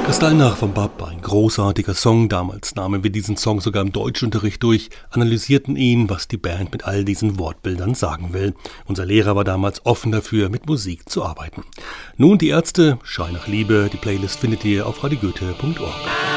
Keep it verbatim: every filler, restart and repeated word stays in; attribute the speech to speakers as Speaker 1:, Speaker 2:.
Speaker 1: Kristallnacht von Bab, ein großartiger Song. Damals nahmen wir diesen Song sogar im Deutschunterricht durch, analysierten ihn, was die Band mit all diesen Wortbildern sagen will. Unser Lehrer war damals offen dafür, mit Musik zu arbeiten. Nun die Ärzte, Schrei nach Liebe. Die Playlist findet ihr auf radio goethe punkt org.